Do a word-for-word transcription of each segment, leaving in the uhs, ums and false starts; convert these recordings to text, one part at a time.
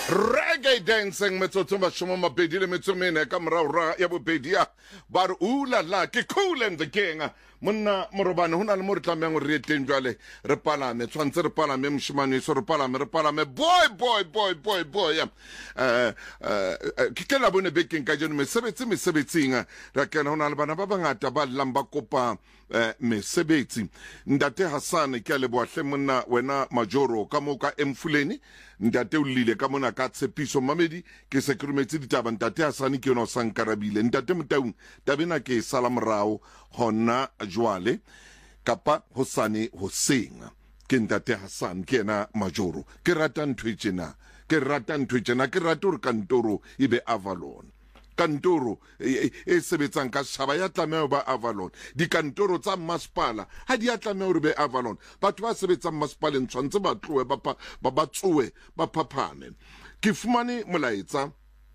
Reggae dancing metsotso mashome mabedi le metso mene ka morao ya bobedi ya ba re ula la ke cool and the king monna morobane hona le mo re tlameang re eteng jwale re palame tshwantse re palame moshimane so re palame re palame boy boy boy boy boy eh eh ke ke la bone bekeng ka jeno mesebetsi mesebetsing ra kena hona le bana ba bangata ba lamba kopa eh mesebetsi Ndate Hassan ke le boahle monna wena majoro ka mo ka Emfuleni Ndate o lile ka mona ka tshepiso mamedi ke se krumetse ditaba Ndate Hassan ke yona sankarabile Ndate Motaung tabena ke salamrao hona jwale kapa hosane hosenga ke Ndate Hassan ke na majoro ke rata ntwetjena ke rata ntwetjena ke rata re kantoro ibe Avalon kantoro e sebetsang ka shaba ya tlameo ba Avalon di kantoro tsa masipala ha di atlameo re be Avalon batho ba sebetsang masipaleng tshwantse ba tloe ba ba ba tsoe ba phaphane ke fumane molaetsa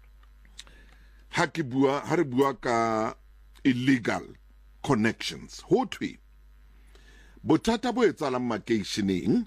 ha ke bua ha re bua ka illegal connections ho thwe bothata bo etsalang makeisheneng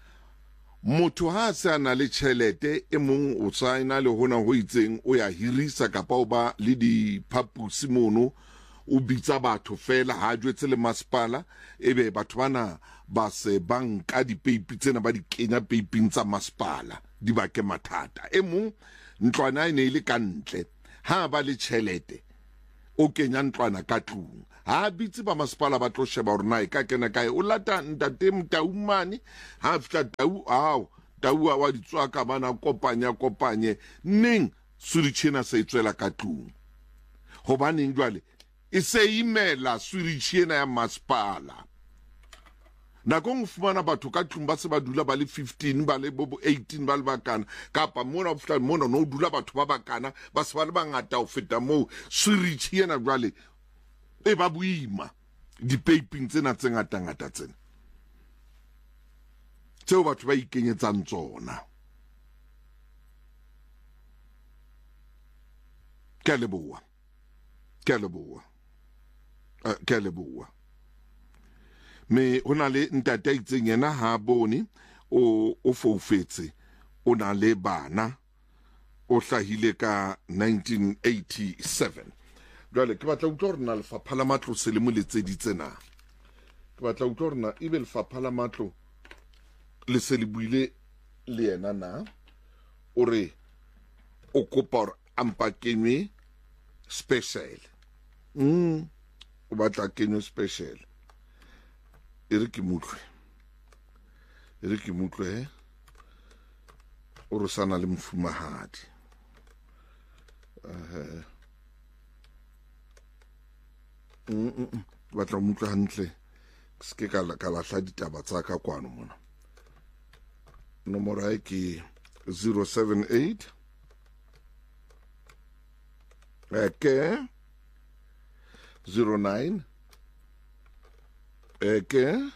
motho ha se ana le tšhelete e mong o tsaina le hona ho itseng o ya hirisa kapa o ba le di phapusi mono o bitsa batho fela ha jwetse le masipala ebe batho bana ba se banka di peipi tsena ba di kenya peiping tsa masipala di ba ke mathata e mong ntlwana ine ile ka ntle ha ba le tšhelete o kenya ntlwana ka tlung ha bitse ba masipala ba tlo sheba hore na e ka kena kae o lata Ntate Motaumane ha fitla tau ao tau wa ditswaka bana kopanya kopanye ning suritshena se itswela ka tlung hobaneng jwale e se imela suritshena ya masipala nakong fumana batho ka tlung ba se ba dula ba le fifteen ba le bo eighteen ba le bakana kapa mona o fitla mona no dula batho ba bakana ba se ba le bangata o feta mo suritshena jwale e ba buima di peiping tsena tse ngata ngata tsena tseo batho ba ikenyetsang tsona ke leboa ke leboa ke leboa me hona le Ntate itseng yena ha bone o o foufetse o na le bana o hlahile ka nineteen eighty-seven jwale ke batla utlwa rena lefapha la matlo se le mo letseditse na ke batla utlwa rena e be lefapha la matlo le se le buile le yena na o re o kopa hore ampa kenywe special mm o batla kenywe special e re ke mutlwe e re ke mutlwe o re sana le mfumahadi eh mm mm batla mutlwe hantle ke ka la ka lahla ditaba tsa ka kwano mona nomoro ai ke zero seven eight eke zero nine eke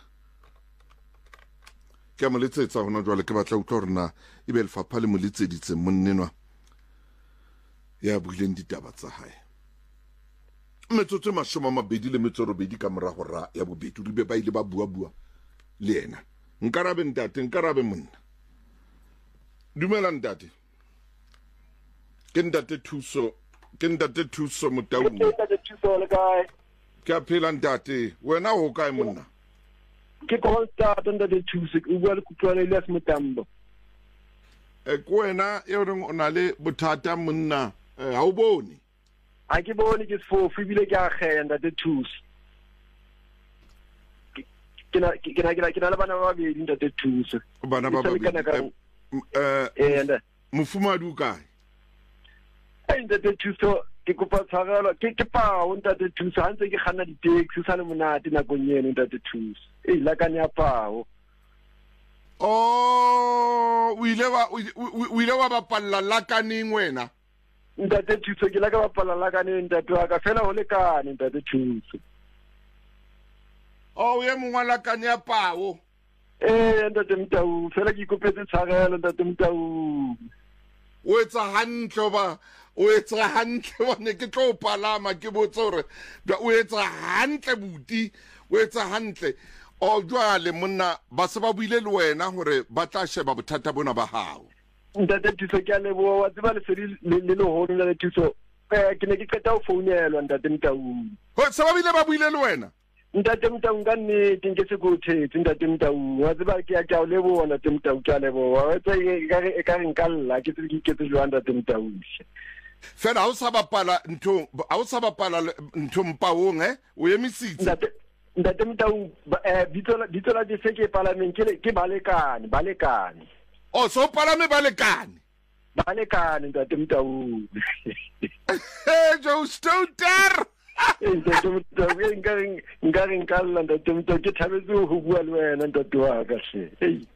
ke mo letsetsa hona jwale ke batla utlwa rena e be lefapha le mo letseditse monnenwa ya buileng ditaba tsa hae metsotso mashome mabedi le metso robedi ka morago ra ya bobedi re be ba ile ba bua bua le yena nkarabe Ntate nkarabe monna dumela Ntate ke Ntate Thuso ke Ntate Thuso Motaung ke Ntate Thuso le kae ke a phela Ntate wena ho kae monna ke Constant Ntate Thuso o bua le kutlwana ile se Motambo e ko wena e re o na le bothata monna ha o bone a ke bone ke sefofu bile ke a kgea Ntate Thuso ke na ke na ke na le bana ba babedi Ntate Thuso bana ba babedi eh mofumadi o kae e Ntate Thuso ke kopa tshwarelo ke ke pa o Ntate Thuso ha ntse ke kganna di taxi sa le monate nakong eno Ntate Thuso e la ka nya pao oh o ile wa o ile wa bapalla la kaneng wena Ntate Thuso ke la ka bapalla la kaneng Ntate wa ka fela ho lekane Ntate Thuso oh ye mongwa la kanya pao eh Ntate Mtau fela ke ikopetse tshwarelo Ntate Mtau o etsa hantle ba o etsa hantle bone ke tlo palama ke botse hore o etsa hantle buti o etsa hantle o jwale monna ba se ba buile le wena hore ba tla sheba bothata bona ba hao ntate Thuso ke a leboha wa tseba le sedi le le holo ntate Thuso eh ke ne ke qeta ho founelwa ntate Mtaung ho se ba bile ba buile le wena ntate Mtaung ka nnete nke se go thetse ntate Mtaung wa tseba ke ya ke a leboha ntate Mtaung ke a leboha wa tseba e ka re e ka re nkalla ke tse ke ke tse jwang ntate Mtaung fela ha o sa bapala ntho ha o sa bapala ntho Mpaong eh o emisitse ntate ntate Mtaung eh bitsola bitsola di se ke parliament ke ke balekane balekane o so palame balekane balekane ntate Mtaung eh jo Stouter ntate Mtaung nka nka nka la ntate Mtaung ke thabetse ho bua le wena ntate wa ka se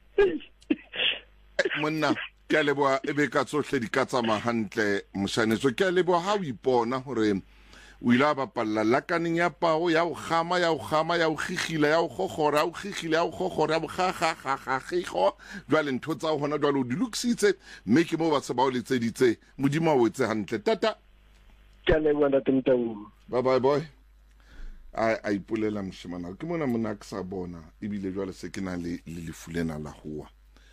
monna ke a leboha e be ka tsohle di ka tsama hantle moshaneso ke a leboha ha o ipona hore o ile a bapalla lakaneng ya pao ya o gama ya o gama ya o gigila ya o gogora ya o gigila ya o gogora ya o ga ga ga ga gigo jwale ntho tsa hona jwale o di lokisitse mme ke mo ba se ba o letseditse modimo o etse hantle tata ke a leboha ntate Mtaung bye bye boy a a ipulela mshimana ke mona mona ke sa bona ebile jwale se ke na le le lefulena la howa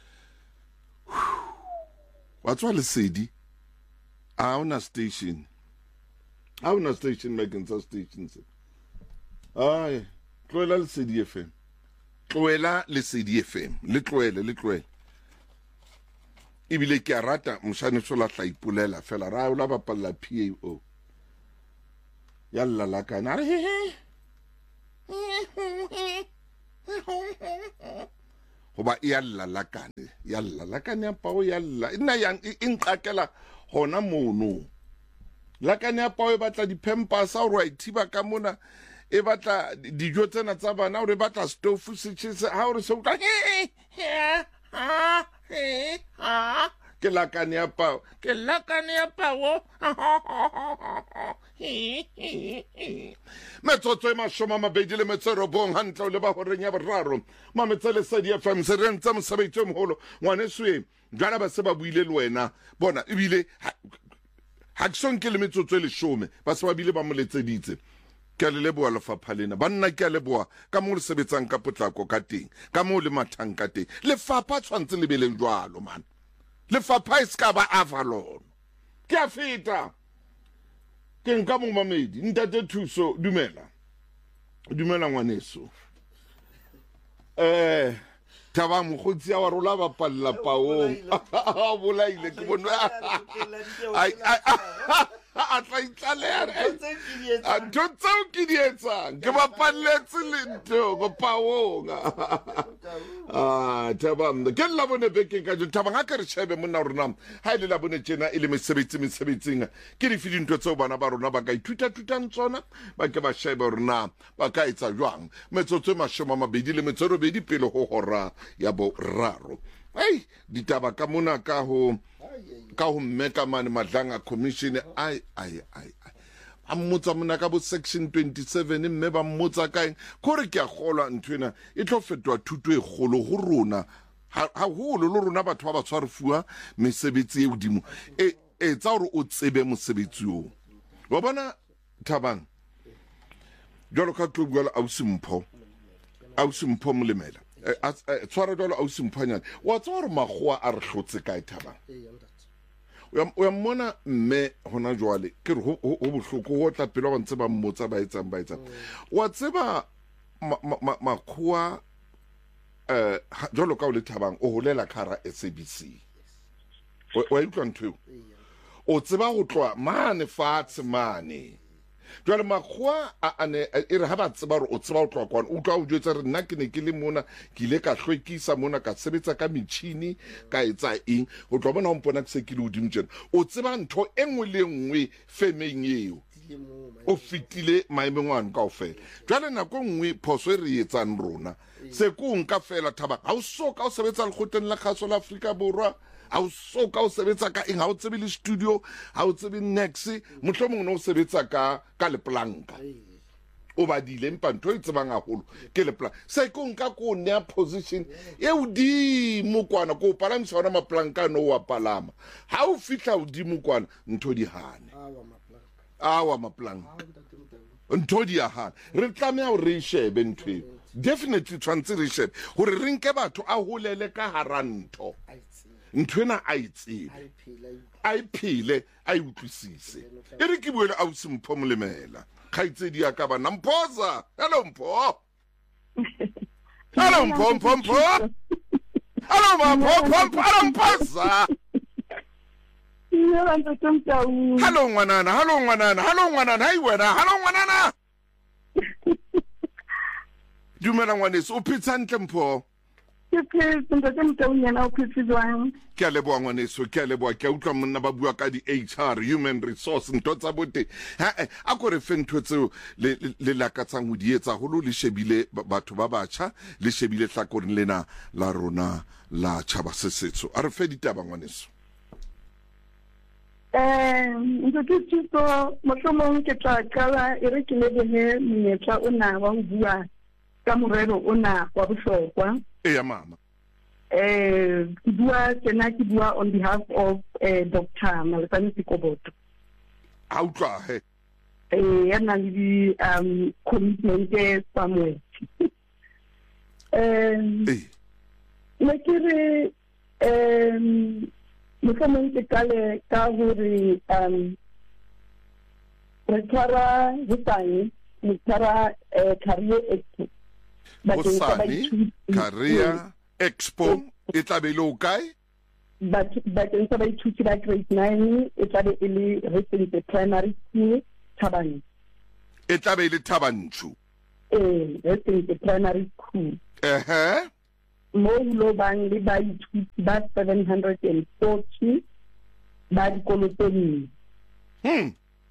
wa tswa le sedi a ona station a ona station making sa station se ai tloela le sedi F M tloela le sedi F M le tloele le tloele ebile ke a rata mshane sola tla ipulela fela ra o la bapalla P A O yalla la kana goba yalla la kane yalla la kane ya pao yalla ina yang inqakela hona mono la kane ya pao e batla di pampers a re ithiba ka mona e batla dijo tsena tsa bana o re batla stove se tshise ha o re se utlwa ke la kane ya pao ke la kane ya pao metsotso e mashome a mabedi le metso e robong hantle o le ba horeng ya boraro mametse le Sedi F M se re ntse mosebetsi o moholo ngwaneso jana ba se ba buile le wena bona ebile ha ke sonke le metsotso e leshome ba se ba bile ba moletseditse ke a le leboha lefapha lena banna ke a leboha ka mo le sebetsang ka potlako ka teng ka mo le mathang ka teng lefapha tshwantse le beleng jwalo man lefapha e ska ba Avalon ke a feta ke nka mo mamedi ntate Thuso dumela dumela ngwaneso eh taba mogotsi ya wa rola ba palla paong a bolaile ke bona ai a tla itlalere a ntse o ke di etsang ke ba palletse lento go paong ah taba ke la bone beke ka jo taba nga ka re shebe monna rona ha ile la bone tjena ile mesebetsi mesebetsing ke di fidi ntwe tseo bana ba rona ba ka ithuta thutang tsona ba ke ba shebe rona ba ka etsa jwang metsotso mashoma mabedi le metso robedi pele ho hora ya bo raro ai ditaba ka mona ka ho ka ho mmeka mane madlanga commission ai ai ai a mmotsa mona ka bo section twenty-seven mme ba mmotsa kae kore ke a golwa nthwena e tlo fetwa thuto e golo go rona ha holo lo rona batho ba ba tshwarefua mesebetsi e godimo e e tsa hore o tsebe mosebetsi o wa bona Thabang jalo ka tlo bua au simpho au simpho molemela tswara jalo au simphanyana wa tswa re magoa a re hlotse kae Thabang o ya mmona mme hona jwale ke re ho bohloko ho tla pelo ba ntse ba mmotsa ba etsang ba etsang wa tseba makhoa eh jalo ka o le Thabang o holela khara S A B C wa utlwa ntho o tseba go tloa mane fatshe mane jwale makgoa a ane e re ha ba tseba re o tseba o tloa kwana o tloa o jwetsa re nna ke ne ke le mona ke ile ka hlwekisa mona ka sebetsa ka metšhini ka etsa eng o tloa bona o mpona ke se ke le hodimo tjena o tseba ntho e nngwe le nngwe femeng eo o fitile maemeng wane kaofela jwale nako nngwe phoso e re etsang rona se ko nka fela Thabang ha o soka o sebetsa lekgotleng la kgaso la Afrika Borwa ha o soka o sebetsa ka eng ha o tsebe le studio ha o tsebe next mohlomong no o sebetsa ka ka le planka o ba dile mpa ntho e tsebang haholo ke le planka se ko nka ko ne position e o di mo kwana ko palamisa ona maplanka no wa palama ha o fitla o di mo kwana ntho di hane awa maplanka ntho di hane re tlamea o re shebe ntho definitely tshwantse re shebe gore re nke batho a holele ka harantho ntwena a itsebe a iphile a utlwisise e re ke buele ausi Mpho Molemela kgaitsedi ya ka bana Mphoza hello Mpho hello Mpho Mpho Mpho hello Mpho Mpho hello Mphoza hello ngwanana hello ngwanana hello ngwanana hai wena hello ngwanana dumela ngwaneso o phitsa ntle Mpho ke a leboa ngwaneso ke a leboa ke a utlwa monna ba bua ka di H R human resource ntho tsa bote a ko re fe ntho tseo le lakatsang ho di etsa holo le shebile batho ba batjha le shebile hlakoreng lena la rona la tjhaba sesetso a re fe ditaba ngwaneso eh ntse ke tso mohlomong ke tla kala e re ke lebele monyetla ona wa ho bua ka morero ona wa bohlokwa e ya mama eh ke bua tsena ke bua on behalf of eh Doctor Malapane Sikoboto a utlwa he eh yana le di um commitment somewhere eh le ke re eh mohlomong ke kale ka hore um re tshwara hosane re tshwara career expo hosane career expo e tla be le o kae bakeng sa baithuti ba grade nine e tla be e le Retsente primary school Thabang e tla be le Thabanchu eh Retsente primary school ehe mo lo bang le baithuti ba seven hundred forty ba dikolo tse nne hmm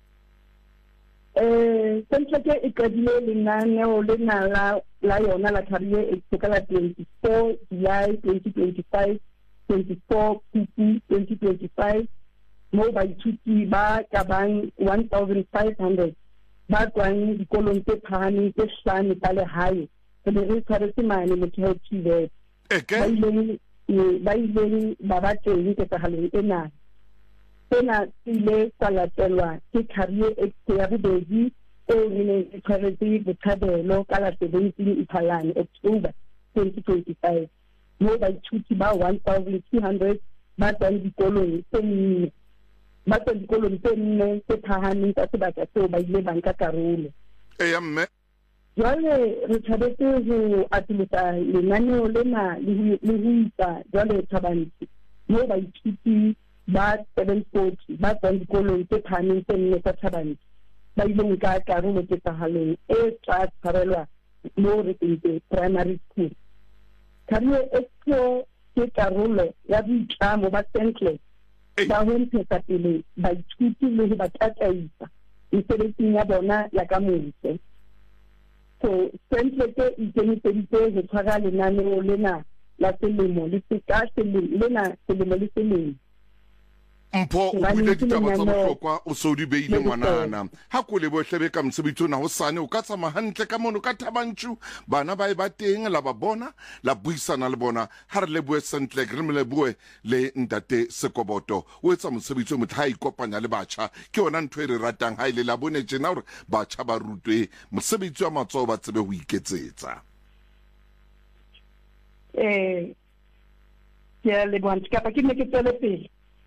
eh sentle ke e kadile lenaneo lena la la yona la career expo ka la twenty-four July twenty twenty-five twenty-four Phupu twenty twenty-five mo baithuti ba ka bang one thousand five hundred ba tswang dikolong tse phahameng tse hlano tsa lehae re be re tshwaretse mane motheo T-V ba ileng ba ileng ba ba teng ketsahalong ena ena ile sa latelwa ke career expo ya bobedi e ne e tshwaretse Botshabelo ka la seventeen Iphalane October twenty twenty-five mo baithuti ba one thousand two hundred ba tswang dikolong tse nne ba tswang dikolong tse nne tse phahameng tsa sebaka seo ba ile ba nka karolo e ya mme jwale re thabetse ho atolosa lenaneo lena le ho isa jwale Thabanchu mo baithuti ba seven forty ba tswang dikolong tse phahameng tse nne tsa Thabanchu ba ile nka karolo ketsahalong e tla tshwarelwa mo Retsente primary school career expo ke karolo ya boitlamo ba Central ba ho ntshetsa pele baithuti le ho ba tataisa mesebetsing ya bona ya ka mose so Central ke ikemiseditse ho tshwara lenaneo lena la selemo le ka selemo lena selemo le selemo Mpho o buile ditaba tsa bohlokwa o so di beile ngwanana ha ko le bohlebe ka mosebetsi ona hosane o ka tsama hantle ka mono ka Thabanchu bana ba e ba teng la ba bona la buisana le bona ha re le bue sentle re me le bue le ntate Sekoboto o etsa mosebetsi o motho ha ikopanya le batjha ke ona ntho e re ratang ha ile la bone tsena hore batjha ba rutwe mosebetsi wa matsoho ba tsebe ho iketsetsa eh ke le bona ka pa ke ne ke tsele pele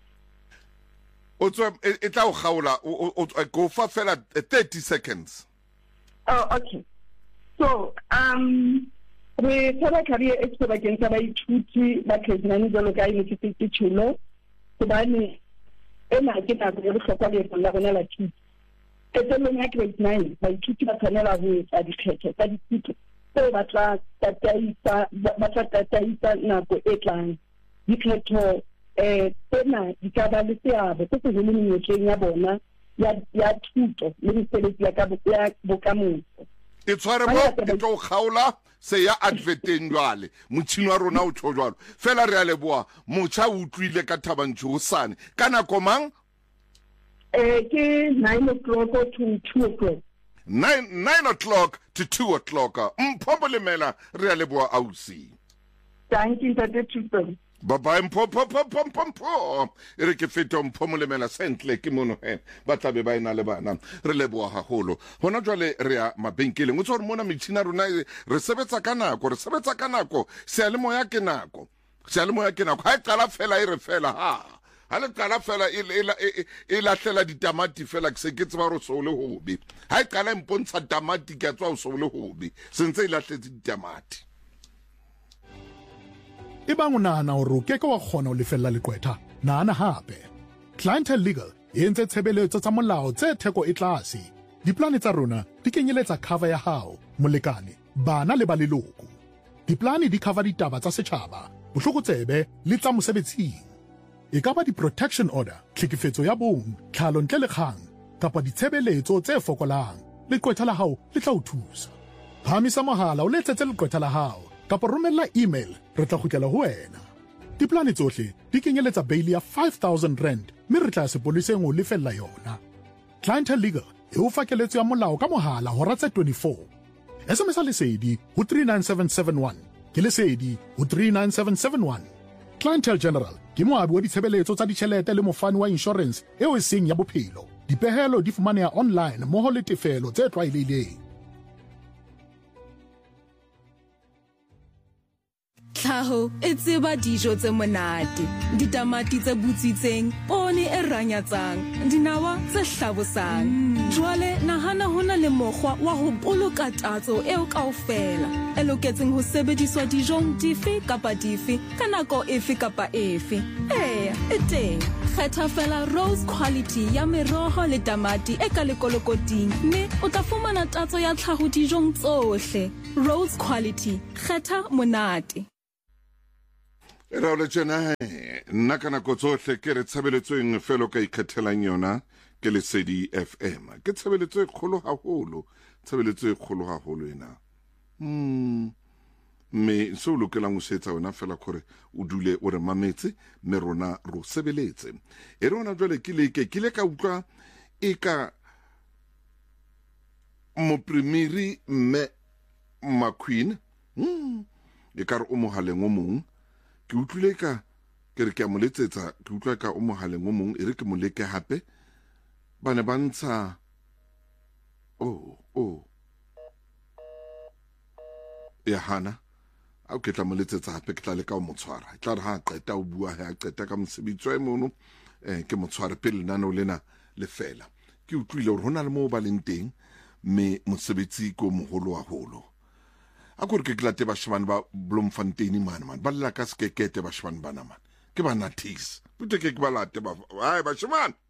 o tswa e tla o gaola o go fa fela thirty seconds oh okay so um we tsara career expo ba ke ntsha ba ithuti ba tlhetsana jalo ka university tsholo tobane ena ke ta go hlokwa le bona bona la thuto e tseleng ya grade nine ba ithuti ba tshwanela ho etsa dikgetho tsa dithuto tse ba tla tataisa ba tla tataisa nako e tlang dikgetho eh tsena di ka ba le seabo se se le menyetleng ya bona ya ya thuto le mesebetsi ya ka ya bokamoso e tshware mo e tlo gaola se ya adverteng jwale motšhini wa rona o tsho jwalo fela re a leboa motšha o utlwile ka Thabanchu hosane kana komang eh ke nine o'clock to two o'clock nine o'clock to two o'clock Mpho Molemela re a leboa ausi thank you Ntate Thuso ba ba Mpho pho pho pho pho pho e re ke feta Mpho Molemela sentle ke mono he ba tla be ba ina le bana re leboa haholo hona jwale re ya mabenkeleng o tsore mona metšhina rona re sebetsa ka nako re sebetsa ka nako se a le moya ke nako se le moya ke nako ha e qala fela e re fela ha ha le qala fela e lahlela ditamati fela ke se ke tseba re so le hobe ha e qala impontsha tamati ke tswa o so le hobe sentse e lahletse ditamati e bang o nahana hore o keke wa kgona ho lefella leqwetha nahana hape Clientele Legal e entse tshebeletso tsa molao tse theko e tlase diplane tsa rona di kenyeletsa cover ya hao molekane bana le ba leloko diplane di cover ditaba tsa setjhaba bohlokotsebe le tsa mosebetsing e ka ba di-protection order tlhekefetso ya bong tlhalo ntle le kgang kapa ditshebeletso tse fokolang leqwetha la hao le tla o thusa phamisa mohala o letsetse leqwetha la hao kapa romella email re tla kgutlela ho wena diplane tsohle di kenyeletsa bail ya five thousand rand mme re tla sepoleseng o lefella yona Clientele Legal e o fa keletso ya molao ka mohala hora tse twenty-four S M S lesedi ho three nine seven seven one ke lesedi ho three nine seven seven one Clientele General ke moabi wa ditshebeletso tsa ditjhelete le mofani wa insurance eo e seng ya bophelo dipehelo di fumaneha online mmoho le tefelo tse tlwaelehileng Tlhaho e tseba dijo tse monate ditamati tse butsitseng pone e ranyatsang dinawa tse hlabosang jwale nahana hona le mokgwa wa ho boloka tatso eo kaofela e loketseng ho sebediswa dijong dife kapa dife ka nako efe kapa efe eya e teng kgetha fela Rose Quality ya meroho le tamati e ka lekolokoting mme o tla fumana tatso ya tlhaho dijong tsohle Rose Quality kgetha monate Era ole tjena nna ka nako tsohle ke re tshebeletso eng felo ka ikgethelang yona ke Lesedi F M ke tshebeletso e kgolo haholo tshebeletso e kgolo haholo ena mm me so lokelang o setsa wena fela gore o dule o re mametse me rona ro sebeletse e rona jwale ke le ke kile ka utlwa e ka mo primiri me ma queen mm e ka re o mohaleng o mong ke utlwile ka ke re ke a mo letsetsa ke utlwa ka o mohaleng o mong e re ke mo leke hape bane ba ntsha oh oh ya hana a ke tla mo letsetsa hape ke tla le ka o motshwara tla re ha qeta o bua ha qeta ka mosebetsi wa mono eh ke motshwara pele nana o lena le fela ke utlwile hore hona le mo ba leng teng me mosebetsi ko moholo wa holo akore ke glate ba shebane ba Bloemfontein man man ba la ka skekete ba shebane bana man ke ba natis pute ke ke ba late ba ai ba shebane